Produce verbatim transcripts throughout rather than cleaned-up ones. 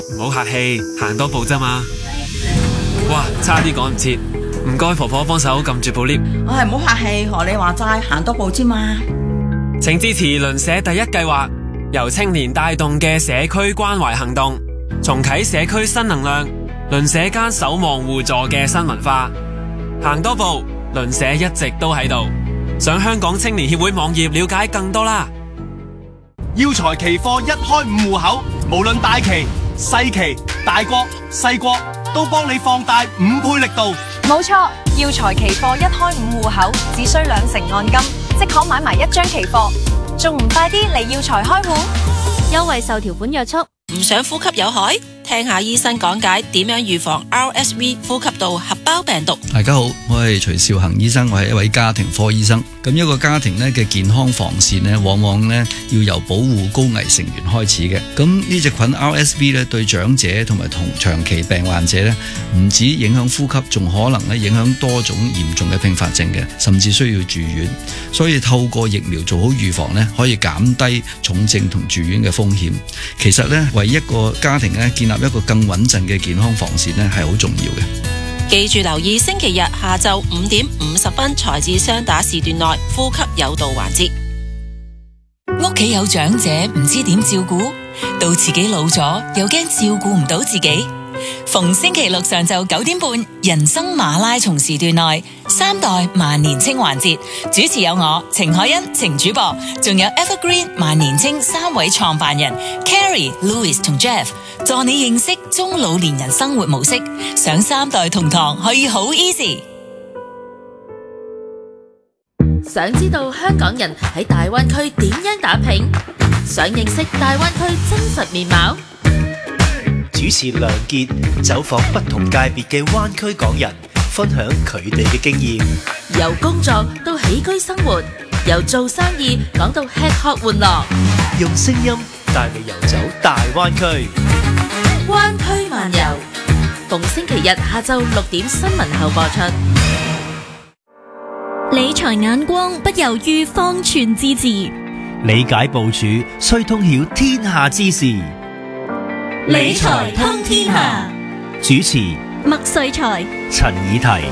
唔好客氣，行多步咋嘛。哇，差啲趕唔切，唔該婆婆幫手撳住部 lift。 我係唔好客氣，學你話齋，行多步啫嘛。 請支持鄰舍第一計劃，由青年帶動嘅社區關懷行動，重啟社區新能量，鄰舍間守望互助嘅新文化。行多步，鄰舍一直都喺度。上香港青年協會網頁了解更多啦。 耀才期貨一開五戶口，無論大期、細期、大國、細國，都幫你放大五倍力度。 冇錯，耀才期貨一開五戶口，只需兩成按金，即可買埋一張期貨，仲唔快啲嚟耀才開戶？ 優惠受條款約束。 唔想呼吸有害？聽下醫生講解點樣預防 R S V 呼吸道合胞病毒。 大家好，我係徐少恒醫生，我係一位家庭科醫生。咁一個家庭咧嘅健康防線咧，往往咧要由保護高危成員開始嘅。咁呢隻菌 R S V 咧對長者同埋同長期病患者咧，唔止影響呼吸，仲可能咧影響多種嚴重嘅併發症嘅，甚至需要住院。所以透過疫苗做好預防咧，可以減低重症同住院嘅風險。其實咧，為一個家庭咧建立一個更穩陣嘅健康防線咧，係好重要嘅。 記住留意星期日下晝五點五十分財智雙打時段內呼吸有道環節。 屋企有長者唔知點照顧，到自己老咗又驚照顧唔到自己。逢星期六上晝九點半，人生馬拉松時段內三代萬年青環節，主持有我程海欣、程主播，仲有 Evergreen 萬年青三位創辦人 Carrie、Louis 同 Jeff， 助你認識中老年人生活模式。上三代同堂可以好 easy。 想知道香港人喺大灣區點樣打拼？想認識大灣區真實面貌？ 主持梁傑走訪不同界別嘅灣區港人，分享佢哋嘅經驗。 由工作到起居生活，由做生意講到吃喝玩樂， 用聲音帶你遊走大灣區。 灣區漫遊，逢星期日下晝六點新聞後播出。 理財眼光不猶豫方寸之字， 理解部署須通曉天下之事。 理財通天下， 主持麥瑞才、 陳以提。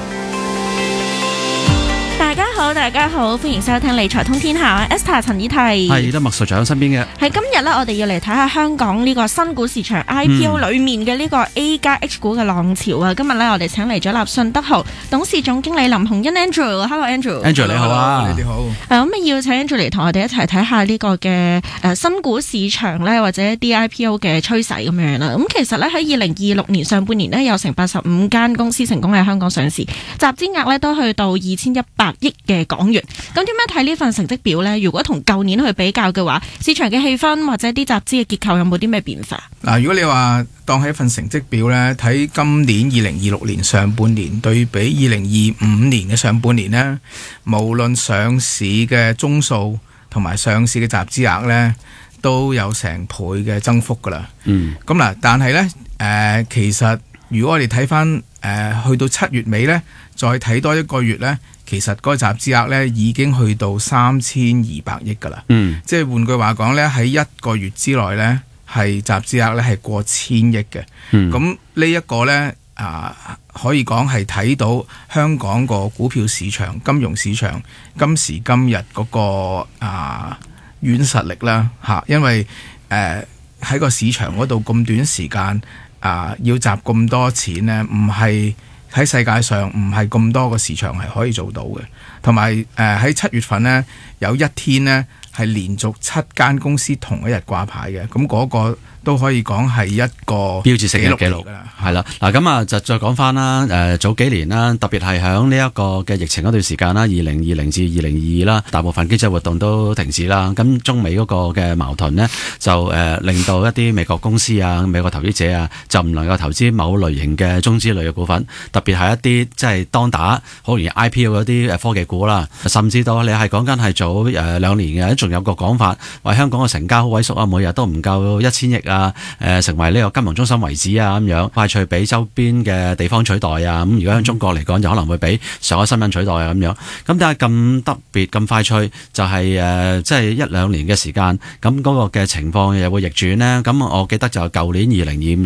大家好，大家好，歡迎收聽理財通天下 ，Esther 陳以提係得麥瑞才喺身邊嘅。 係今日咧，我哋要嚟睇下香港呢個新股市場 I P O 裏面嘅呢個 A 加 H 股嘅浪潮啊！今日咧，我哋請嚟咗立信德豪董事總經理林鴻恩 Andrew，Hello Andrew，Andrew 你好啊， 你哋好。 誒咁啊，要請 Andrew 嚟同我哋一齊睇下呢個嘅誒新股市場咧，或者啲 I P O 嘅趨勢咁樣啦。咁其實咧喺二零二六年上半年呢，有成八十五間公司成功喺香港上市，集資額咧都去到二千一百億嘅港元。咁點樣睇呢份成績表呢？如果同舊年去比較嘅話，市場嘅氣氛或者啲集資嘅結構有冇啲咩變化？ 嗱，如果你話當係一份成績表呢，睇今年二零二六年上半年對比二零二五年嘅上半年呢，無論上市嘅宗數同埋上市嘅集資額呢，都有成倍嘅增幅噶啦。嗯，咁嗱，但係呢，誒、呃，其實如果我哋睇翻誒去到七月尾呢，再睇多一個月呢，其實嗰個集資額咧已經去到三千二百億㗎啦，嗯，即係換句話講咧，喺一個月之內咧，係集資額咧係過千億嘅，嗯，咁呢一個咧啊，可以講係睇到香港個股票市場、金融市場今時今日嗰個啊軟實力啦嚇，因為誒喺個市場嗰度咁短時間啊要集咁多錢咧，唔係。喺世界上唔係咁多個市場係可以做到嘅，同埋誒喺七月份呢，有一天呢係連續七間公司同一日掛牌嘅，咁嗰個都可以講係一個標誌性嘅紀錄㗎啦。係啦，嗱咁啊就再講翻啦，誒、呃、早幾年啦，特別係響呢一個嘅疫情嗰段時間啦，二零二零至二零二二啦，大部分經濟活動都停止啦。咁中美嗰個嘅矛盾呢，就誒、呃、令到一啲美國公司啊、美國投資者啊，就唔能夠投資某類型嘅中資類嘅股份，特別係一啲即係當打好容易 I P O 嗰啲科技股啦，甚至到你係講緊係早誒兩年嘅，仲有個講法話香港嘅成交好萎縮啊，每日都唔夠一千億啊，誒、呃、成為呢個金融中心為止啊咁樣，快脆俾周邊嘅地方取代啊，咁如果喺中國嚟講就可能會俾上海新聞取代啊咁樣，咁但係咁特別咁快脆就係、是、誒即係一兩年嘅時間，咁嗰個嘅情況又會逆轉呢？咁我記得就舊年二零二五